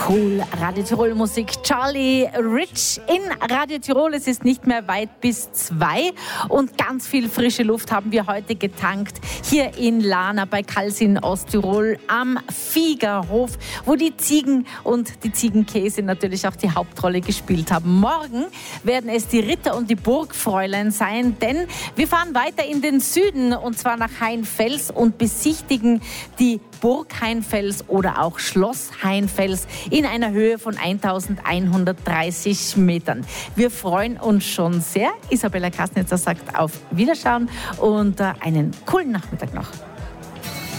Cool, Radio Tirol Musik. Charlie Rich in Radio Tirol. Es ist nicht mehr weit bis 2 und ganz viel frische Luft haben wir heute getankt. Hier in Lana bei Kals in Osttirol am Viegerhof, wo die Ziegen und die Ziegenkäse natürlich auch die Hauptrolle gespielt haben. Morgen werden es die Ritter und die Burgfräulein sein, denn wir fahren weiter in den Süden und zwar nach Hainfels und besichtigen die Burg Hainfels oder auch Schloss Hainfels in einer Höhe von 1130 Metern. Wir freuen uns schon sehr. Isabella Kasnitzer sagt auf Wiederschauen und einen coolen Nachmittag noch.